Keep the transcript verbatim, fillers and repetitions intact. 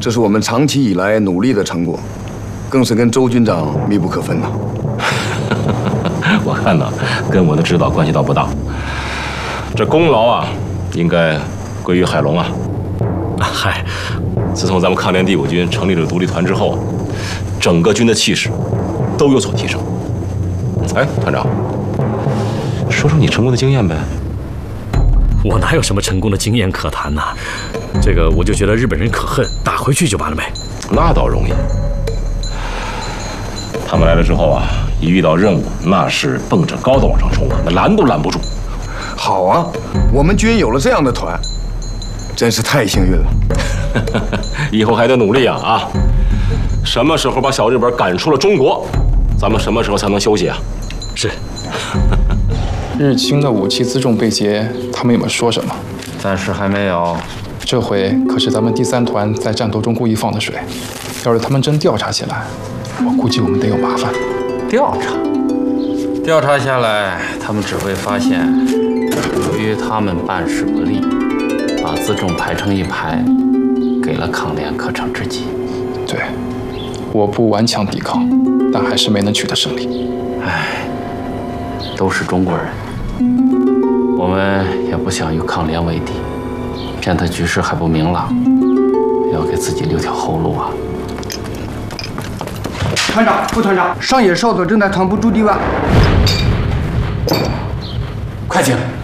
这是我们长期以来努力的成果，更是跟周军长密不可分呐。 我看呢，跟我的指导关系倒不大。这功劳啊，应该归于海龙啊。嗨，自从咱们抗联第五军成立了独立团之后，整个军的气势都有所提升。哎，团长，说说你成功的经验呗。 我哪有什么成功的经验可谈呢？这个我就觉得日本人可恨，打回去就完了呗。 那倒容易。他们来了之后啊，一遇到任务，那是蹦着高的往上冲啊，那拦都拦不住。 好啊，我们军有了这样的团，真是太幸运了。 以后还得努力啊啊！什么时候把小日本赶出了中国，咱们什么时候才能休息啊？ 是。 日清的武器辎重被劫，他们有没有说什么？ 暂时还没有。 这回可是咱们第三团在战斗中故意放的水，要是他们真调查起来，我估计我们得有麻烦。 调查？调查下来，他们只会发现，由于他们办事不力，把辎重排成一排，给了抗联可乘之机。 对，我部顽强抵抗，但还是没能取得胜利。 唉，都是中国人。我们也不想与抗联为敌，现在局势还不明朗，要给自己留条后路啊！ 团长、副团长，上野少佐正在团部驻地外。 快请。